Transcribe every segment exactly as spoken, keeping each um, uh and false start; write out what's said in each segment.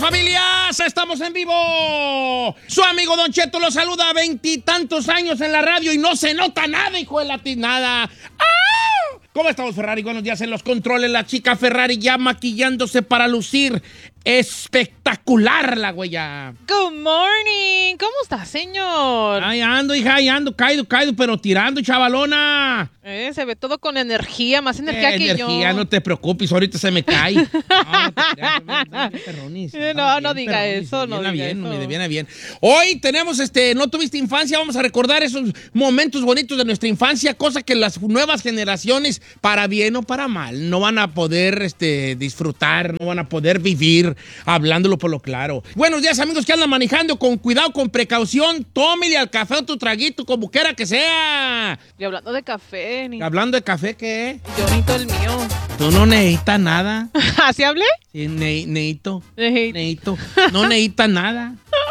familias! ¡Estamos en vivo! Su amigo Don Cheto lo saluda a veintitantos años en la radio y no se nota nada, hijo de la nada. ¡Ah! ¿Cómo estamos, Ferrari? Buenos días en los controles. La chica Ferrari ya maquillándose para lucir espectacular, la güey. Good morning. ¿Cómo está, señor? Ahí ando, hija, ahí ando, caído, caído, pero tirando, chavalona. Eh, se ve todo con energía, más energía eh, que energía, yo. no te preocupes, ahorita se me cae. No, no, te creas, no, perronis, no, bien, no diga perronis, eso, no viene diga bien, eso. Me viene bien. Hoy tenemos, este, no tuviste infancia, vamos a recordar esos momentos bonitos de nuestra infancia, cosa que las nuevas generaciones, para bien o para mal, no van a poder, este, disfrutar, no van a poder vivir, hablándolo por lo claro. Buenos días, amigos que andan manejando con cuidado, con precaución, tómele al café o tu traguito, como quiera que sea. Y hablando de café, ni... Hablando de café, ¿qué? yo necesito el mío. Tú no necesitas nada. ¿Así hablé? Sí, ne necesito. Neji- Necesito. No necesitas nada.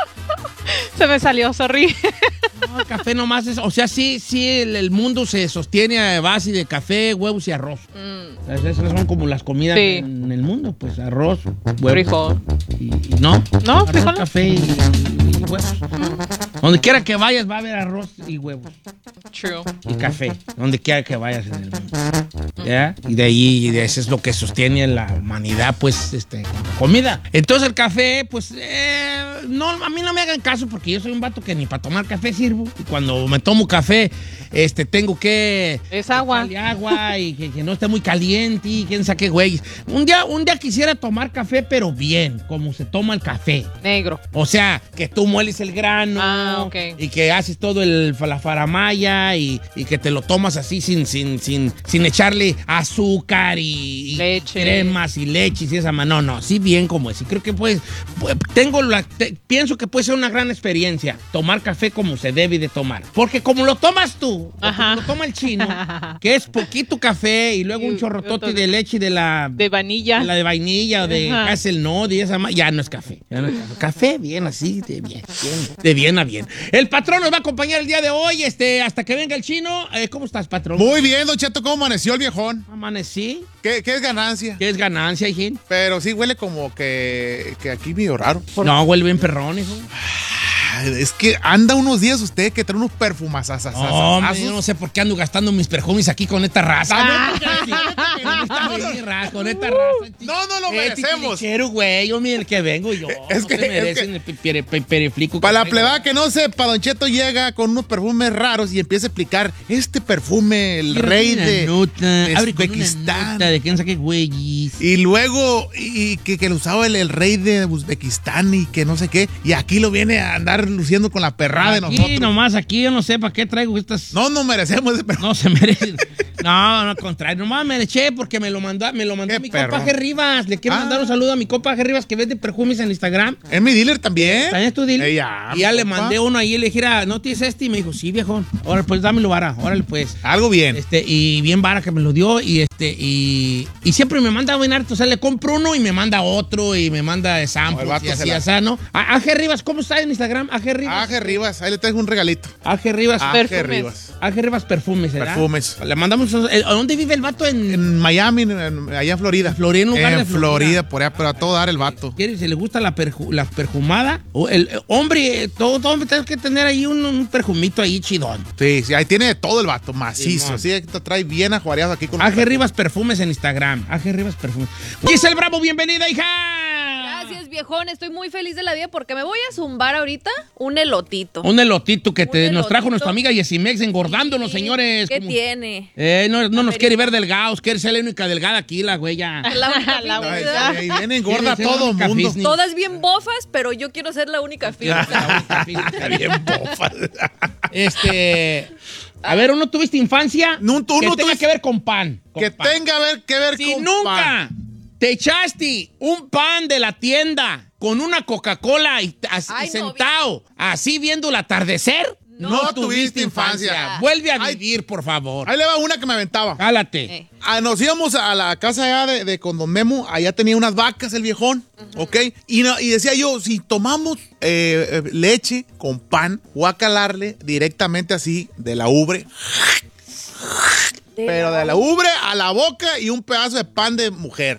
Se me salió, sorry. No, el café nomás es... O sea, sí, sí, el, el mundo se sostiene a base de café, huevos y arroz. Mm, Esas son como las comidas Sí. en el mundo, pues arroz, huevos. frijol. Y, y no. No, arroz, frijol. café y, y huevos. Donde quiera que vayas va a haber arroz y huevos. True. Y café. Donde quiera que vayas en el mundo. ¿Ya? Y de ahí, y de eso es lo que sostiene la humanidad, pues, este, comida. Entonces el café, pues, eh, no, a mí no me hagan caso porque yo soy un vato que ni para tomar café sirvo. Y cuando me tomo café, este, tengo que... Es agua. echarle agua y que, que no esté muy caliente y quién sabe qué güey. Un día, un día quisiera tomar café, pero bien, como se toma el café. Negro. O sea, que tú mueles el grano Ah, ok. y que haces todo el, la faramaya y, y que te lo tomas así sin, sin, sin, sin echarle azúcar y, y Leche. cremas y leches y esa ma- No, no, sí bien como es. Y creo que pues, pues tengo la, te- pienso que puede ser una gran experiencia tomar café como se debe de tomar. Porque como lo tomas tú, o Ajá. como lo toma el chino, que es poquito café y luego Y un chorrotote otro- de leche de la... De vainilla. La de vainilla o de Ajá. Hazelnut y esa ma- ya no es café. Ya no es café. Café bien así, de bien, bien, de bien a bien. El patrón nos va a acompañar el día de hoy, este, hasta que venga el chino. Eh, ¿Cómo estás, patrón? Muy bien, Don Cheto, ¿cómo amaneció el viejón? Amanecí. ¿Qué, qué es ganancia? ¿Qué es ganancia, hijín? Pero sí huele como que, que aquí medio raro. No, huele bien perrón, hijo. Ay, es que anda unos días usted que trae unos perfumazazazazazos. Hombre, yo no sé por qué ando gastando mis perfumes aquí con esta raza. Ah, Con esta pinche raza, con esta raza. No, no lo Eh, merecemos. tilichero, güey, yo mira el que vengo yo. Es no que- se es merecen que- el pe- pere- pe- periflico. Para la que plebada que no sepa, Don Cheto llega con unos perfumes raros y empieza a explicar este perfume, el traigo. rey Una de, nota, de abre con una Uzbekistán. nota de quién sabe qué güeyes. Y luego, y que, que lo usaba el, el rey de Uzbekistán y que no sé qué. Y aquí lo viene a andar luciendo con la perrada de Aquí nosotros. nomás, aquí yo no sé para qué traigo estas. No nos merecemos ese perfume. No se merecen. No, no, al contrario. Nomás me le eché porque me lo mandó, me lo mandó Qué mi perro. compa G. Rivas. Le quiero Ah. mandar un saludo a mi compa G. Rivas que vende perfumes en Instagram. Es mi dealer también. ¿También es tu dealer? Eh, ya, y ya mi le compa. mandé uno ahí y le dije, "Ah, ¿no tienes este?" Y me dijo, sí, viejón. Órale, pues dámelo, vara. Órale, pues. Algo bien. Este, y bien vara que me lo dio. Y este, y, y siempre me manda buen arte. O sea, le compro uno y me manda otro y me manda No, samples el vato y se así, la- así, ¿no? A, A G. Rivas, ¿cómo está en Instagram? A G. Rivas. Aje Rivas, ahí le traigo un regalito. A G. Rivas. Aje Perfumes. Rivas. A G. Rivas perfumes, ¿verdad? Perfumes. Le mandamos. ¿A dónde vive el vato? En, En Miami, en- en- allá en Florida. Florida, en lugar en de Florida. Florida, por allá, pero a todo dar el vato. ¿Quiere? ¿Se le gusta la, perju- la perfumada? O el, el hombre, todo, todo hombre tiene que tener ahí un, un perfumito ahí chidón. Sí, sí, ahí tiene de todo el vato, macizo. Simón. Así que te trae bien ajuareado aquí con A G. Rivas Perfumes en Instagram. A G. Rivas Perfumes. Giselle Bravo, bienvenida, hija. Gracias, viejón. Estoy muy feliz de la vida porque me voy a zumbar ahorita un elotito. Un elotito que Un te, nos trajo elotito. nuestra amiga Yesimex engordándonos, Sí, señores. ¿Qué Como- tiene? Eh, no no nos Amerita. quiere ver delgados, quiere ser la única delgada aquí, la güey ya. La única La fitness, Ay, ¿verdad? ahí viene engorda Quiere ser la todo el única mundo. fitness. Todas bien bofas, pero yo quiero ser la única fitness. La única fitness. Está bien bofa. Este. A ver, ¿uno tuviste infancia? No, tú que no tenga tuviste- que ver con pan. con Que pan. tenga ver, que ver Si con nunca pan. te echaste un pan de la tienda con una Coca-Cola y, así, Ay, no, sentado, así viendo el atardecer, no, No tuviste tuviste infancia. infancia. Vuelve a Ay. vivir, por favor. Ahí le va una que me aventaba. Jálate. Eh. Ah, nos íbamos a la casa allá de, de con Don Memo, allá tenía unas vacas el viejón, ¿ok? Y, no- y decía yo, si tomamos eh, eh, leche con pan, voy a calarle directamente así de la ubre, pero de la ubre a la boca y un pedazo de pan de mujer. ¿ok?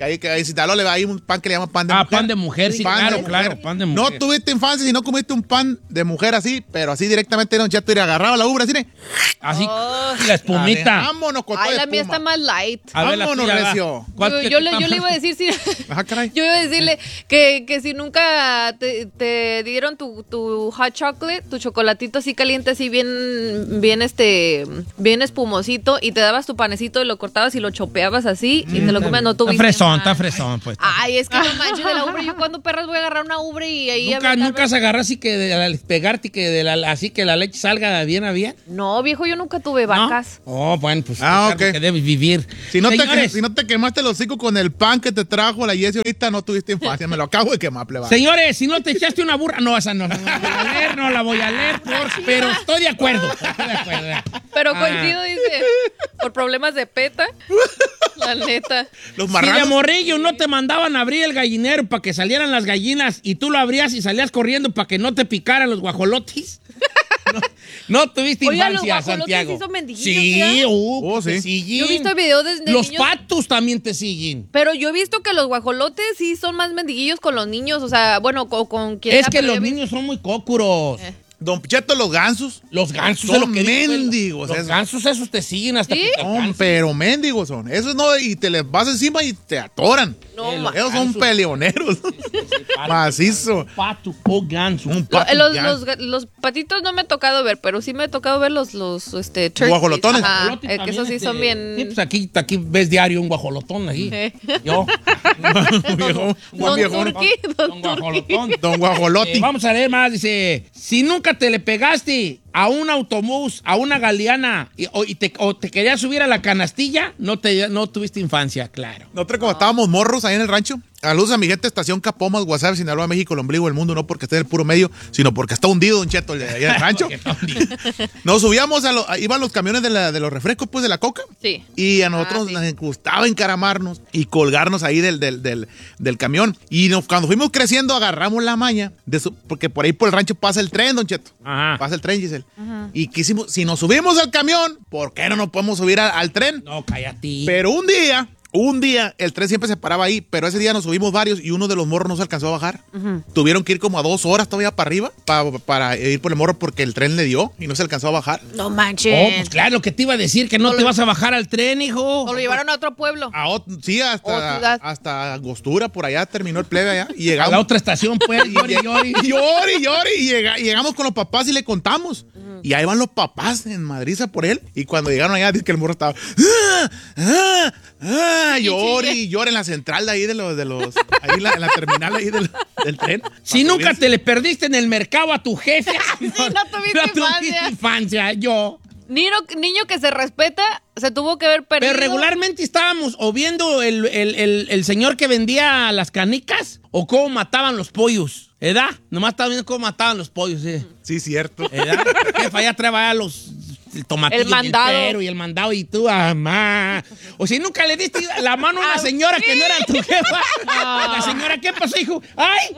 Que ahí, que ahí, si tal, le va ahí un pan que le llaman pan de Ah, mujer. pan de mujer, sí, Pan claro, de claro, mujer. pan de mujer. No tuviste infancia si no comiste un pan de mujer así, pero así directamente era un chato y agarraba la ubre así, ¿eh? Así, Oh. la espumita. Vámonos con Ay, toda la mía espuma. está más light. A ver, la Vámonos, tuya, va. recio. ¿Cuál Yo, que yo te le, está yo le más- iba a decir si, Ajá, caray. yo iba a decirle que, que si nunca te, te dieron tu, tu hot chocolate, tu chocolatito así caliente, así bien, bien este, bien espumosito, y te dabas tu panecito y lo cortabas y lo chopeabas así y te lo comías, no Está tuviste. fresón, más. está fresón, pues. Ay, es que no manches de la ubre. Yo cuando perras voy a agarrar una ubre y ahí Nunca, aventarme- nunca se agarra así que de, al pegarte y que de la, así que la leche salga bien a bien. No, viejo, yo nunca tuve ¿No? vacas. Oh, bueno, pues Ah, es algo ok. que debes vivir. Si no, te, Señores, si no te quemaste el hocico con el pan que te trajo la Jessie ahorita, no tuviste infancia. Me lo acabo de quemar, pleba. señores, si no te echaste una burra, no, esa no, no la voy a leer, no la voy a leer, por- pero estoy de acuerdo. Estoy de acuerdo. Pero Ah. coincido, dice, por problemas de peta. La neta. Los Si de marranos. morrillo no te mandaban a abrir el gallinero para que salieran las gallinas y tú lo abrías y salías corriendo para que no te picaran los guajolotes. No, no tuviste Oiga, los infancia, guajolotes Santiago. sí son mendiguillos, Sí, ¿verdad? uh, Oh, te sí. siguen. Yo he visto videos de, de Los niños. patos también te siguen. Pero yo he visto que los guajolotes sí son más mendiguillos con los niños. O sea, bueno, con, con quien Es sea, que pero los yo he visto- niños son muy cócuros. Eh. Don Cheto, los gansos. Los gansos Son es lo que digo, mendigos, Los esos. gansos esos te siguen hasta ¿Sí? que te Son, cansen. pero mendigos son. Esos no, y te les vas encima y te atoran. No, Eh, ma- Esos son gansos. peleoneros. Macizo. Pato o ganso. Un Lo- pato los, ya. los, ga- los patitos no me ha tocado ver, pero sí me ha tocado ver los, los este, turkeys. Guajolotones. Ajá, Guajolote eh, que también, esos sí este, son bien... Sí, pues aquí, aquí ves diario un guajolotón ahí. Eh. Yo. Un viejón, un Don viejón. Turqui, don Un Turqui. guajolotón. Don Guajolotti. Eh, vamos a leer más. Dice: si nunca te le pegaste a un autobús, a una galeana y, o, y te, o te querías subir a la canastilla, no, te, no tuviste infancia, claro. Nosotros como estábamos morros ahí en el rancho, saludos a mi gente, estación Capomas, WhatsApp, Sinaloa, México, el ombligo del mundo, no porque esté en el puro medio, sino porque está hundido, Don Cheto, allá en el rancho. Porque está hundido. Nos subíamos, a lo- a- iban los camiones de, la- de los refrescos, pues, de la coca. Sí. Y a nosotros Ah, sí. nos gustaba encaramarnos y colgarnos ahí del, del, del, del camión. Y nos- cuando fuimos creciendo, agarramos la maña, de su- porque por ahí por el rancho pasa el tren, Don Cheto. Ajá. Pasa el tren, Giselle. Y quisimos, si nos subimos al camión, ¿por qué no nos podemos subir a- al tren? No, cállate. Pero un día, un día, el tren siempre se paraba ahí, pero ese día nos subimos varios y uno de los morros no se alcanzó a bajar. Tuvieron que ir como a dos horas todavía para arriba pa- para ir por el morro porque el tren le dio y no se alcanzó a bajar. No Oh, manches. pues claro, lo que te iba a decir, que no, No te lo- vas a bajar al tren, hijo. O lo llevaron a otro pueblo. A ot- sí, Oh, hasta, ciudad. hasta Angostura, por allá terminó el plebe allá. Y A llegamos. la otra estación, pues, y, llori, llori. y llore, y llore, y llega- y llegamos con los papás y le contamos. Y ahí van los papás en Madriza por él. Y cuando llegaron allá, dice que el morro estaba. ¡Ah! ¡Ah! ¡Ah! Llore y llore en la central de ahí de los. De los ahí en la, en la terminal ahí del, del tren. Si nunca te le perdiste en el mercado a tu jefe, no tuviste infancia. infancia, yo. Niño, niño que se respeta, se tuvo que haber perdido. Pero regularmente estábamos o viendo el, el- el- el señor que vendía las canicas o cómo mataban los pollos, ¿verdad? Nomás estaba viendo cómo mataban los pollos, ¿eh? Sí, cierto. ¿Verdad? Jefa, ya traía los el tomatillo El mandado. y el pero y el mandado y tú, mamá. O si nunca le diste la mano a una Ah, señora sí. que no era tu jefa. La señora, ¿qué pasó, hijo? ¡Ay!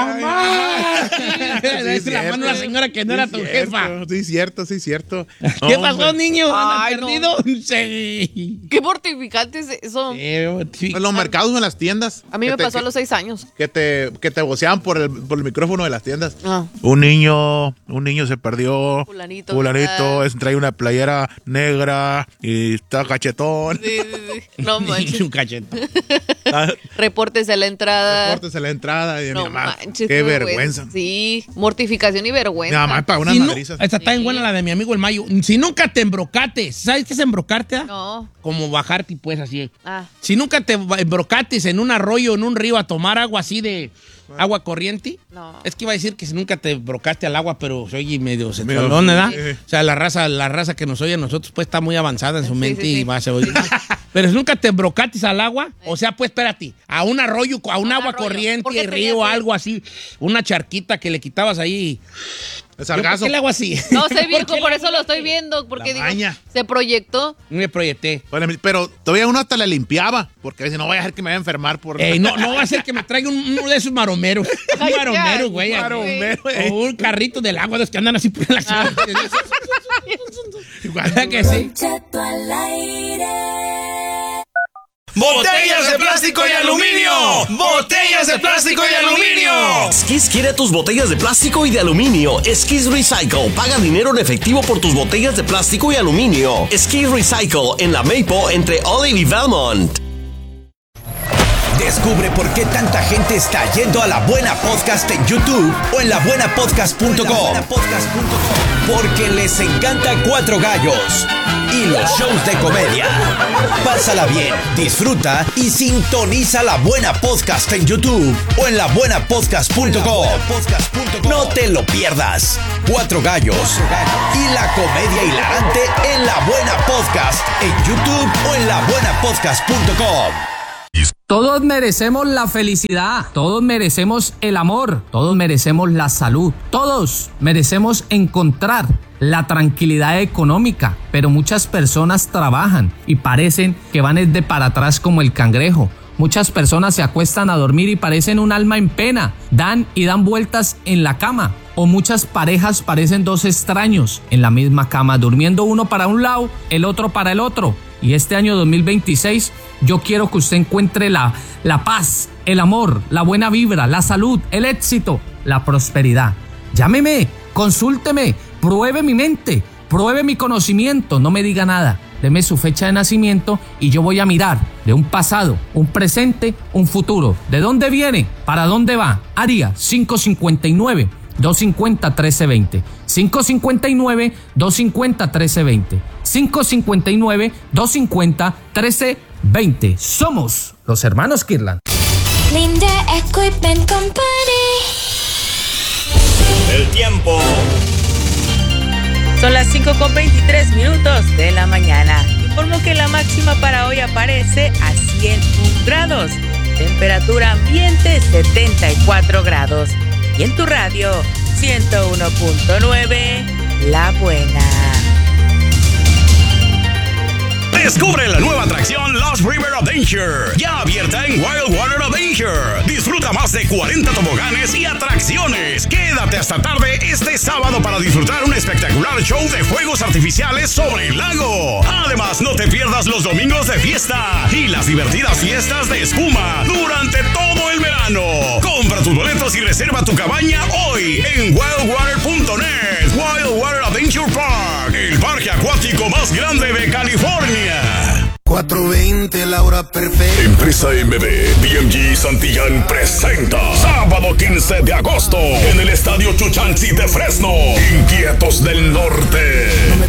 ¡Mamá! Le diste la mano a la señora que no era tu jefa. Sí, cierto, sí, cierto. ¿Qué pasó, niño? Ay, ¿Andas no. perdido? Sí. Qué mortificante es eso. Sí. En los mercados o en las tiendas. A mí que me te- pasó a que- los seis años. Que te, que te voceaban por el, por el micrófono de las tiendas. Ah. Un niño, un niño se perdió. Fulanito, Fulanito, ¿verdad? es, trae una playera negra y está cachetón. Sí, sí, sí. No manches. Un cachete. Ah, Reportes de la entrada. Cortes en la entrada y de No mi mamá. manches. Qué qué vergüenza. Sí, mortificación y Mi vergüenza. mamá para unas Si no- madrizas. esta está bien Sí. buena la de mi amigo el Mayo. Si nunca te embrocates, ¿sabes qué es embrocarte? ah? No. Como bajarte, pues así. Ah. Si nunca te embrocates en un arroyo, en un río, a tomar agua así de agua corriente. No. Es que iba a decir que si nunca te embrocaste al agua, pero se oye medio Medio- sexualón, ¿verdad? sí. O sea, la raza, la raza que nos oye a nosotros, pues está muy avanzada en su Sí, mente sí, sí. y va a ser oír. Pero si nunca te embrocates al agua, o sea, pues espérate, a un arroyo, a un Un agua arroyo, corriente, porque tenías río, sed. algo así, una charquita que le quitabas ahí. El Yo, ¿Por sargazo. qué le hago así? No sé, ¿Por viejo, qué por le eso hago lo estoy así? viendo. Porque La digo, maña. se proyectó. Me proyecté. Bueno, pero todavía uno hasta le limpiaba. Porque a veces no voy a dejar que me vaya a enfermar por. Ey, no, no va a ser que me traiga un- uno de esos maromeros. Un Ay, maromero, ya, güey. un maromero, O ey. un carrito del agua de los que andan así por la ciudad. ¿Verdad que sí? Cheto al aire. ¡Botellas de plástico y aluminio! ¡Botellas de plástico y aluminio! Skis quiere tus botellas de plástico y de aluminio. Skis Recycle. Paga dinero en efectivo por tus botellas de plástico y aluminio. Skis Recycle en la Maple entre Olive y Belmont. Descubre por qué tanta gente está yendo a La Buena Podcast en YouTube o en la buena podcast punto com. Porque les encanta Cuatro Gallos y los shows de comedia. Pásala bien, disfruta y sintoniza La Buena Podcast en YouTube o en la buena podcast punto com. No te lo pierdas. Cuatro Gallos y la comedia hilarante en La Buena Podcast en YouTube o en la buena podcast punto com. Todos merecemos la felicidad, todos merecemos el amor, todos merecemos la salud, todos merecemos encontrar la tranquilidad económica, pero muchas personas trabajan y parecen que van de para atrás como el cangrejo. Muchas personas se acuestan a dormir y parecen un alma en pena, dan y dan vueltas en la cama. O muchas parejas parecen dos extraños en la misma cama, durmiendo uno para un lado, el otro para el otro. Y este año dos mil veintiséis yo quiero que usted encuentre la, la paz, el amor, la buena vibra, la salud, el éxito, la prosperidad. Llámeme, consúlteme, pruebe mi mente, pruebe mi conocimiento, no me diga nada. Deme su fecha de nacimiento y yo voy a mirar de un pasado, un presente, un futuro. ¿De dónde viene? ¿Para dónde va? Área cinco cinco nueve, dos cinco cero, uno tres dos cero. cinco cinco nueve, dos cinco cero, uno tres dos cero. cinco cinco nueve, dos cinco cero, uno tres dos cero. Somos los hermanos Kirtland. Linde Equipment Company. El tiempo. Son las cinco con veintitrés minutos de la mañana. Informo que la máxima para hoy aparece a ciento uno grados. Temperatura ambiente setenta y cuatro grados. Y en tu radio ciento uno punto nueve, La Buena. Descubre la nueva atracción Lost River Adventure, ya abierta en Wild Water Adventure. Disfruta más de cuarenta toboganes y atracciones. Quédate hasta tarde este sábado para disfrutar un espectacular show de fuegos artificiales sobre el lago. Además, no te pierdas los domingos de fiesta y las divertidas fiestas de espuma durante todo el verano. Compra tus boletos y reserva tu cabaña hoy en wild water punto net. Wild Water Adventure Park, el parque acuático más grande de California. cuatro veinte, la hora perfecta. Empresa M B, B M G Santillán presenta sábado quince de agosto en el Estadio Chuchansi de Fresno, Inquietos del Norte.